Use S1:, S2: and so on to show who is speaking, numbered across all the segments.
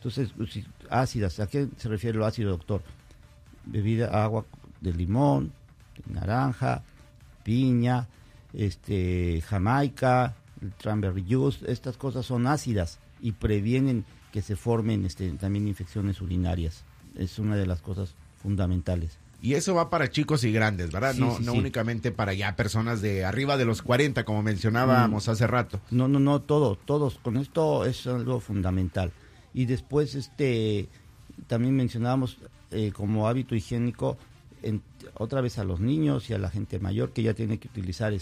S1: Entonces, si, ácidas, ¿a qué se refiere lo ácido, doctor? Bebida, agua de limón, de naranja, piña, Jamaica, el cranberry juice, estas cosas son ácidas y previenen que se formen también infecciones urinarias. Es una de las cosas fundamentales.
S2: Y eso va para chicos y grandes, ¿verdad?
S1: Sí,
S2: no
S1: sí,
S2: no
S1: sí.
S2: únicamente para ya personas de arriba de los 40, como mencionábamos hace rato.
S1: No, todos. Con esto es algo fundamental. Y después, también mencionábamos como hábito higiénico, otra vez a los niños y a la gente mayor que ya tiene que utilizar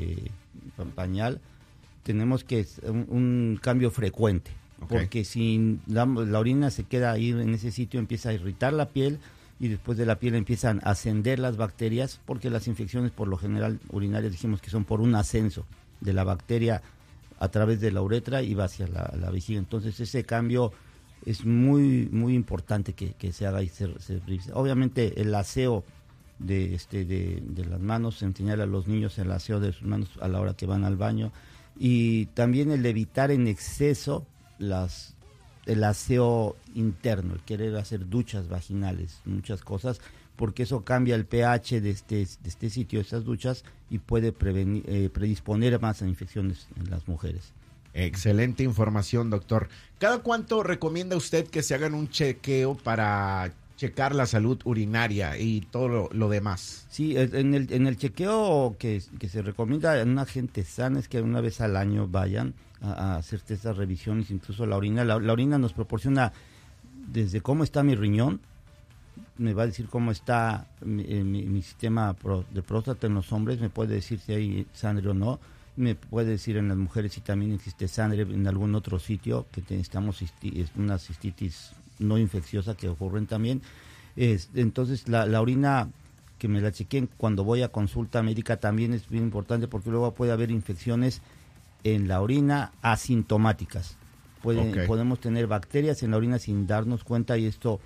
S1: pañal, tenemos que un cambio frecuente. Okay. Porque si la orina se queda ahí en ese sitio, empieza a irritar la piel, y después de la piel empiezan a ascender las bacterias, porque las infecciones por lo general urinarias dijimos que son por un ascenso de la bacteria a través de la uretra y va hacia la vejiga. Entonces ese cambio es muy muy importante que se haga y se obviamente el aseo de las manos, enseñar a los niños el aseo de sus manos a la hora que van al baño, y también el evitar en exceso el aseo interno, el querer hacer duchas vaginales, muchas cosas, porque eso cambia el pH de este sitio, de estas duchas, y puede predisponer más a infecciones en las mujeres.
S2: Excelente información, doctor. ¿Cada cuánto recomienda usted que se hagan un chequeo para checar la salud urinaria y todo lo demás?
S1: Sí, en el chequeo que se recomienda en una gente sana es que una vez al año vayan a hacerse estas revisiones, incluso la orina. La orina nos proporciona desde cómo está mi riñón, me va a decir cómo está mi sistema de próstata en los hombres, me puede decir si hay sangre o no, me puede decir en las mujeres si también existe sangre en algún otro sitio, que necesitamos una cistitis no infecciosa que ocurren también. Entonces la orina, que me la chequeen cuando voy a consulta médica, también es bien importante, porque luego puede haber infecciones en la orina asintomáticas. Podemos tener bacterias en la orina sin darnos cuenta, y esto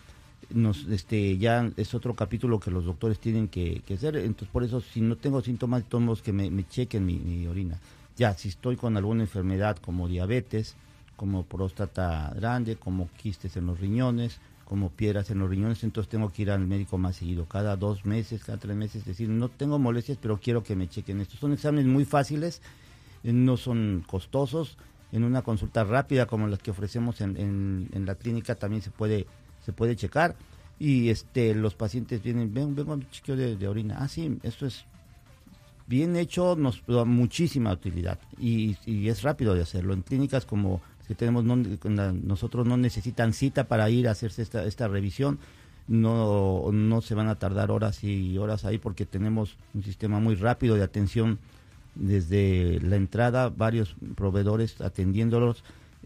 S1: ya es otro capítulo que los doctores tienen que hacer. Entonces, por eso, si no tengo síntomas, todos que me chequen mi orina. Ya, si estoy con alguna enfermedad como diabetes, como próstata grande, como quistes en los riñones, como piedras en los riñones, entonces tengo que ir al médico más seguido, cada 2 meses, cada 3 meses, es decir, no tengo molestias, pero quiero que me chequen. Estos son exámenes muy fáciles, no son costosos. En una consulta rápida como las que ofrecemos en la clínica también se puede checar, y los pacientes vienen, vengo a mi chequeo de orina. Ah, sí, esto es bien hecho, nos da muchísima utilidad, y es rápido de hacerlo. En clínicas como que tenemos, nosotros no necesitan cita para ir a hacerse esta revisión, no se van a tardar horas y horas ahí, porque tenemos un sistema muy rápido de atención desde la entrada, varios proveedores atendiéndolos,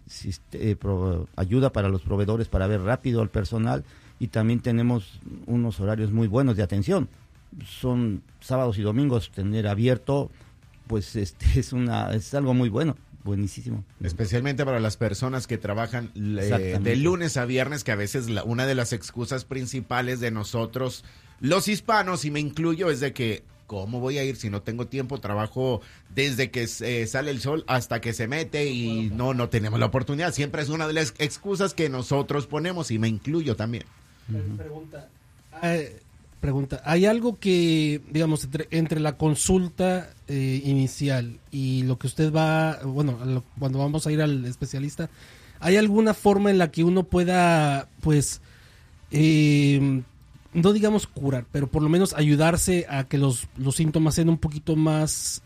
S1: ayuda para los proveedores para ver rápido al personal, y también tenemos unos horarios muy buenos de atención. Son sábados y domingos, tener abierto, pues es algo muy bueno, buenísimo.
S2: Especialmente para las personas que trabajan de lunes a viernes, que a veces una de las excusas principales de nosotros, los hispanos, y me incluyo, es de que ¿cómo voy a ir si no tengo tiempo? Trabajo desde que sale el sol hasta que se mete y no tenemos la oportunidad. Siempre es una de las excusas que nosotros ponemos, y me incluyo también.
S3: Pregunta, ¿hay algo que, digamos, entre la consulta inicial y lo que usted cuando vamos a ir al especialista, hay alguna forma en la que uno pueda, pues, no digamos curar, pero por lo menos ayudarse a que los síntomas sean un poquito más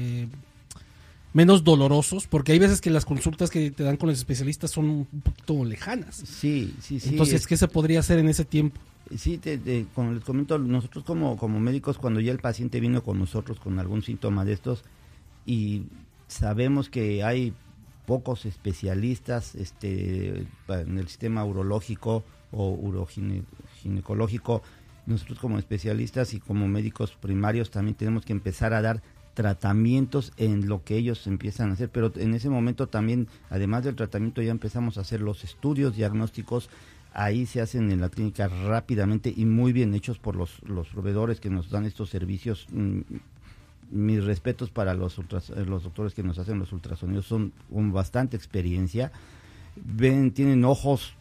S3: menos dolorosos? Porque hay veces que las consultas que te dan con los especialistas son un poquito lejanas.
S1: Sí.
S3: Entonces, ¿qué se podría hacer en ese tiempo?
S1: Sí, como les comento, nosotros como médicos, cuando ya el paciente vino con nosotros con algún síntoma de estos, y sabemos que hay pocos especialistas en el sistema urológico o uroginecológico, nosotros como especialistas y como médicos primarios también tenemos que empezar a dar tratamientos en lo que ellos empiezan a hacer, pero en ese momento también, además del tratamiento, ya empezamos a hacer los estudios diagnósticos. Ahí se hacen en la clínica rápidamente y muy bien hechos por los proveedores que nos dan estos servicios. Mis respetos para los doctores que nos hacen los ultrasonidos, son con bastante experiencia. Tienen ojos